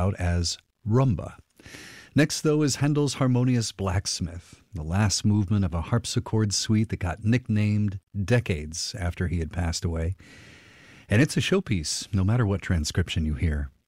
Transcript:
out as rumba. Next, though, is Handel's Harmonious Blacksmith, the last movement of a harpsichord suite that got nicknamed decades after he had passed away. And it's a showpiece, no matter what transcription you hear.